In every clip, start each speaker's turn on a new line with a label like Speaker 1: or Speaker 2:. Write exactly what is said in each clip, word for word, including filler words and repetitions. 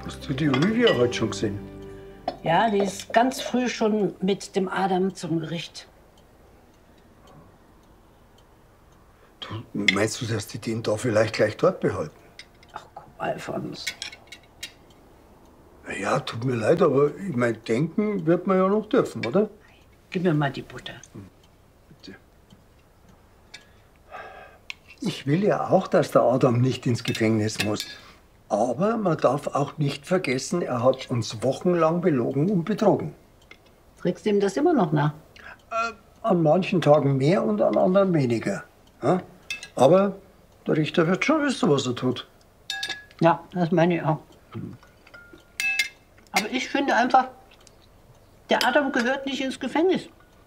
Speaker 1: Hast du die Olivia heute schon gesehen?
Speaker 2: Ja, die ist ganz früh schon mit dem Adam zum Gericht.
Speaker 1: Du, meinst du, dass die den da vielleicht gleich dort behalten?
Speaker 2: Ach komm, Alfons.
Speaker 1: Na ja, tut mir leid, aber ich mein, denken wird man ja noch dürfen, oder?
Speaker 2: Gib mir mal die Butter.
Speaker 1: Bitte. Ich will ja auch, dass der Adam nicht ins Gefängnis muss. Aber man darf auch nicht vergessen, er hat uns wochenlang belogen und betrogen.
Speaker 2: Trägst du ihm das immer noch nach?
Speaker 1: Äh, an manchen Tagen mehr und an anderen weniger. Ja? Aber der Richter wird schon wissen, was er tut.
Speaker 2: Ja, das meine ich auch. Aber ich finde einfach, der Adam gehört nicht ins Gefängnis.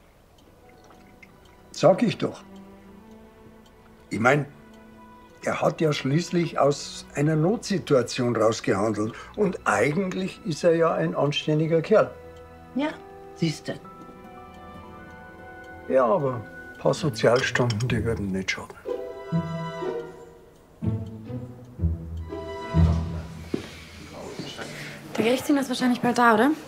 Speaker 1: Sag ich doch. Ich meine, er hat ja schließlich aus einer Notsituation rausgehandelt. Und eigentlich ist er ja ein anständiger Kerl.
Speaker 2: Ja, siehst du.
Speaker 1: Ja, aber ein paar Sozialstunden, die würden nicht schaden.
Speaker 3: Der Gerichtsdiener ist wahrscheinlich bald da, oder?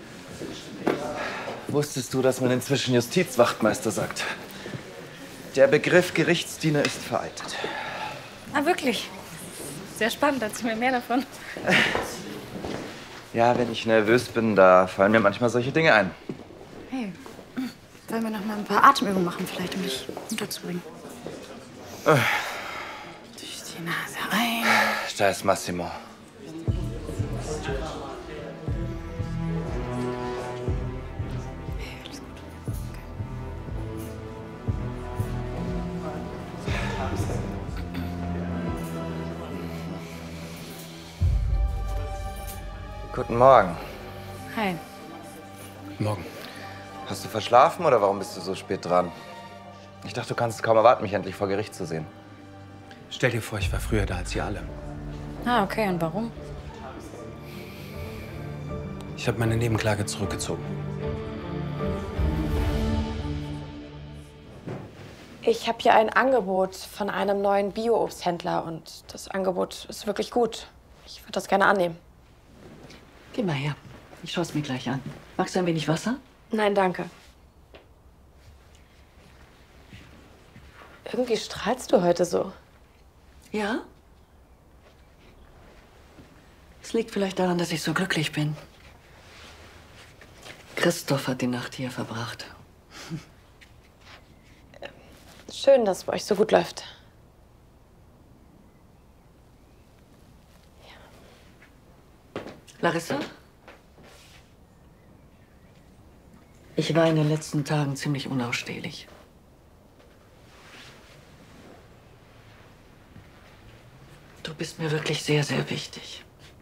Speaker 4: Wusstest du, dass man inzwischen Justizwachtmeister sagt? Der Begriff Gerichtsdiener ist veraltet.
Speaker 3: Ah, wirklich? Sehr spannend, erzähl mir mehr davon.
Speaker 4: Ja, wenn ich nervös bin, da fallen mir manchmal solche Dinge ein.
Speaker 3: Hey, wollen wir noch mal ein paar Atemübungen machen, vielleicht, um dich unterzubringen?
Speaker 4: Äh.
Speaker 3: Durch die Nase ein.
Speaker 4: Da ist Massimo. Guten Morgen.
Speaker 3: Hi.
Speaker 5: Morgen.
Speaker 4: Hast du verschlafen oder warum bist du so spät dran? Ich dachte, du kannst kaum erwarten, mich endlich vor Gericht zu sehen.
Speaker 5: Stell dir vor, ich war früher da als ihr alle.
Speaker 3: Ah, okay. Und warum?
Speaker 5: Ich habe meine Nebenklage zurückgezogen.
Speaker 6: Ich habe hier ein Angebot von einem neuen Bio-Obsthändler und das Angebot ist wirklich gut. Ich würde das gerne annehmen.
Speaker 2: Geh mal her. Ich schaue es mir gleich an. Magst du ein wenig Wasser?
Speaker 6: Nein, danke. Irgendwie strahlst du heute so.
Speaker 2: Ja? Es liegt vielleicht daran, dass ich so glücklich bin. Christoph hat die Nacht hier verbracht.
Speaker 6: Schön, dass es bei euch so gut läuft.
Speaker 2: Larissa? Ich war in den letzten Tagen ziemlich unausstehlich. Du bist mir wirklich sehr, sehr wichtig.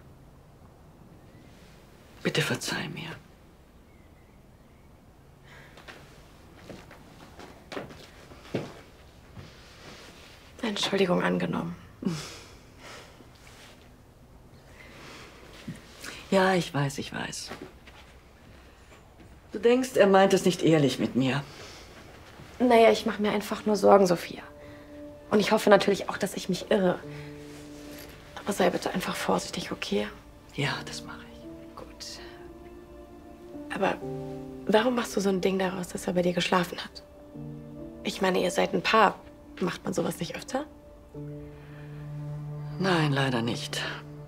Speaker 2: Bitte verzeih mir.
Speaker 6: Entschuldigung angenommen.
Speaker 2: Ja, ich weiß, ich weiß. Du denkst, er meint es nicht ehrlich mit mir.
Speaker 6: Naja, ich mache mir einfach nur Sorgen, Sophia. Und ich hoffe natürlich auch, dass ich mich irre. Aber sei bitte einfach vorsichtig, okay?
Speaker 2: Ja, das mache ich.
Speaker 6: Gut. Aber warum machst du so ein Ding daraus, dass er bei dir geschlafen hat? Ich meine, ihr seid ein Paar. Macht man sowas nicht öfter?
Speaker 2: Nein, leider nicht.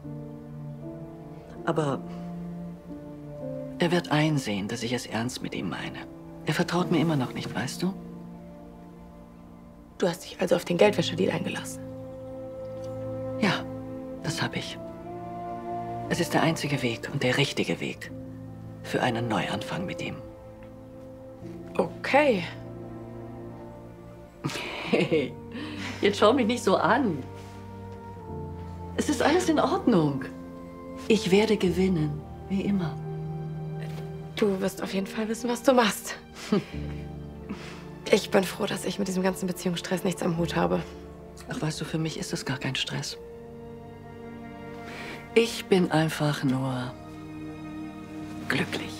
Speaker 2: Aber er wird einsehen, dass ich es ernst mit ihm meine. Er vertraut mir immer noch nicht, weißt du?
Speaker 6: Du hast dich also auf den Geldwäscherdeal eingelassen?
Speaker 2: Ja, das habe ich. Es ist der einzige Weg und der richtige Weg für einen Neuanfang mit ihm.
Speaker 6: Okay.
Speaker 2: Hey, jetzt schau mich nicht so an. Es ist alles in Ordnung. Ich werde gewinnen, wie immer.
Speaker 6: Du wirst auf jeden Fall wissen, was du machst. Ich bin froh, dass ich mit diesem ganzen Beziehungsstress nichts am Hut habe.
Speaker 2: Ach, weißt du, für mich ist das gar kein Stress. Ich bin einfach nur glücklich.